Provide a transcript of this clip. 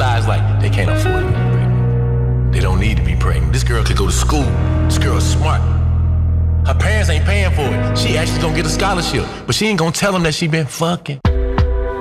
realize like they can't afford to be pregnant. They don't need to be pregnant. This girl could go to school. This girl's smart. Her parents ain't paying for it. She actually gonna get a scholarship, but she ain't gonna tell them that she been fucking.